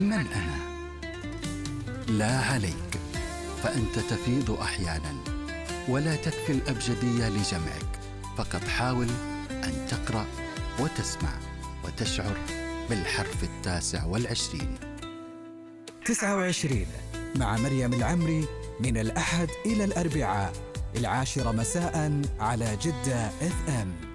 من أنا؟ لا عليك، فأنت تفيض أحياناً، ولا تكفي الأبجدية لجمعك، فقط حاول أن تقرأ وتسمع وتشعر بالحرف 29. 29 مع مريم العمري، من الأحد إلى الأربعاء 10 مساء على جدة FM.